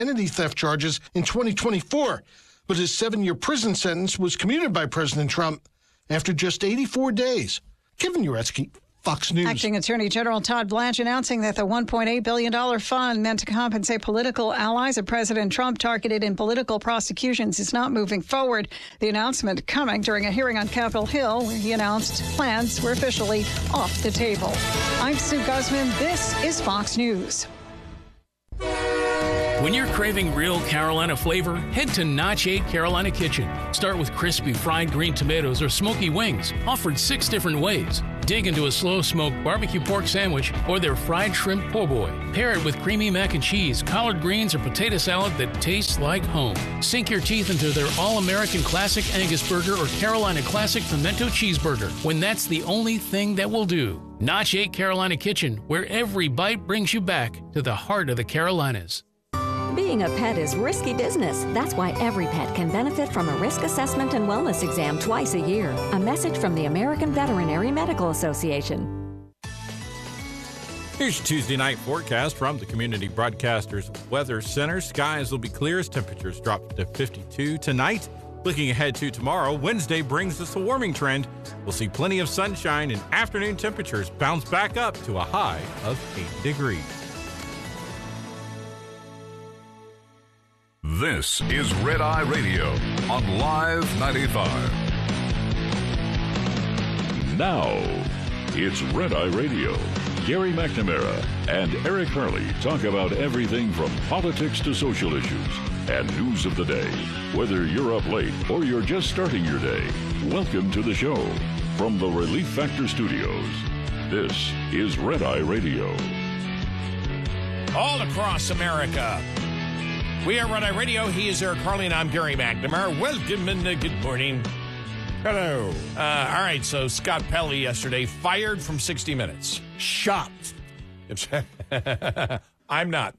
identity theft charges in 2024. But his 7-year prison sentence was commuted by President Trump after just 84 days. Kevin Uretsky, Fox News. Acting Attorney General Todd Blanche announcing that the $1.8 billion fund meant to compensate political allies of President Trump targeted in political prosecutions is not moving forward. The announcement coming during a hearing on Capitol Hill where he announced plans were officially off the table. I'm Sue Guzman. This is Fox News. When you're craving real Carolina flavor, head to Notch 8 Carolina Kitchen. Start with crispy fried green tomatoes or smoky wings, offered 6 different ways. Dig into a slow-smoked barbecue pork sandwich or their fried shrimp po' boy. Pair it with creamy mac and cheese, collard greens, or potato salad that tastes like home. Sink your teeth into their all-American classic Angus burger or Carolina classic pimento cheeseburger when that's the only thing that will do. Notch 8 Carolina Kitchen, where every bite brings you back to the heart of the Carolinas. Being a pet is risky business. That's why every pet can benefit from a risk assessment and wellness exam twice a year. A message from the American Veterinary Medical Association. Here's your Tuesday night forecast from the Community Broadcasters Weather Center. Skies will be clear as temperatures drop to 52 tonight. Looking ahead to tomorrow, Wednesday brings us a warming trend. We'll see plenty of sunshine and afternoon temperatures bounce back up to a high of 80 degrees. This is Red Eye Radio on Live 95. Now, it's Red Eye Radio. Gary McNamara and Eric Harley talk about everything from politics to social issues and news of the day. Whether you're up late or you're just starting your day, welcome to the show. From the Relief Factor Studios, this is Red Eye Radio. All across America. We are Red Eye Radio. He is Eric Harley, and I'm Gary McNamara. Welcome and good morning. Hello. All right, so Scott Pelley yesterday fired from 60 Minutes. Shocked. I'm not.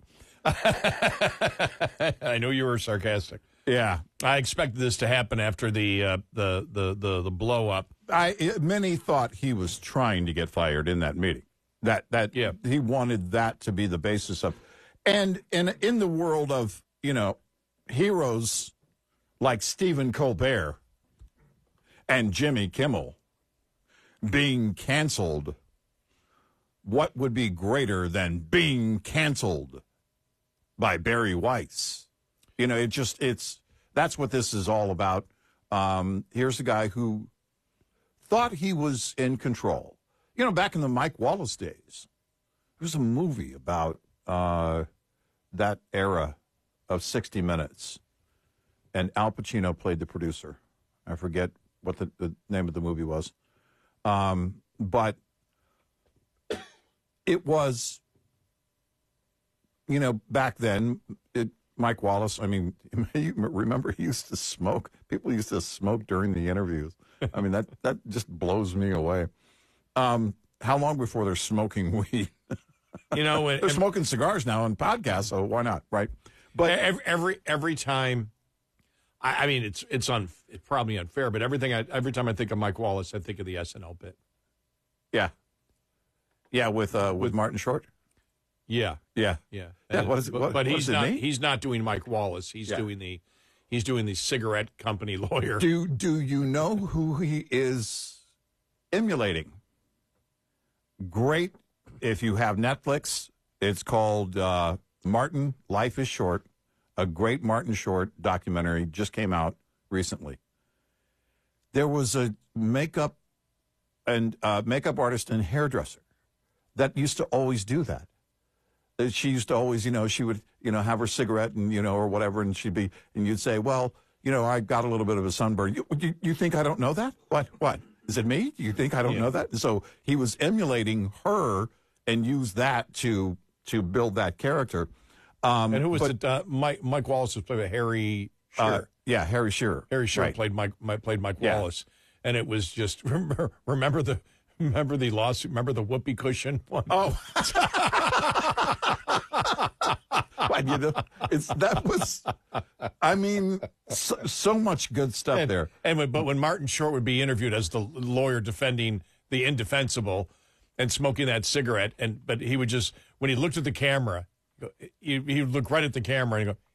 I know you were sarcastic. Yeah. I expected this to happen after the blow up. Many thought he was trying to get fired in that meeting. That he wanted that to be the basis of, and in the world of, you know, heroes like Stephen Colbert and Jimmy Kimmel being canceled, what would be greater than being canceled by Barry Weiss? You know, that's what this is all about. Here's a guy who thought he was in control. You know, back in the Mike Wallace days, there was a movie about that era of 60 Minutes, and Al Pacino played the producer. I forget what the name of the movie was. But it was, you know, back then, Mike Wallace, I mean, you remember he used to smoke? People used to smoke during the interviews. I mean, that just blows me away. How long before they're smoking weed? You know, they're smoking cigars now on podcasts, so why not, right? But every time, I mean, it's probably unfair, but every time I think of Mike Wallace, I think of the SNL bit. Yeah, with Martin Short. Yeah. What is it? But he's not doing Mike Wallace. He's doing the cigarette company lawyer. Do you know who he is emulating? Great. If you have Netflix, it's called Martin, Life is Short. A great Martin Short documentary just came out recently. There was a makeup artist and hairdresser that used to always do that. She used to always, she would, have her cigarette and, or whatever, and you'd say, well, I got a little bit of a sunburn. You think I don't know that? What? Is it me? Do you think I don't know that? So he was emulating her and used that to build that character. And who was it? Mike Wallace was played by Harry Shearer. Harry Shearer. Harry Shearer right. played Mike Wallace, and it was just remember the lawsuit. Remember the whoopee cushion one? Oh, so much good stuff there. But when Martin Short would be interviewed as the lawyer defending the indefensible and smoking that cigarette, but he would just, when he looked at the camera, he would look right at the camera and he'd go,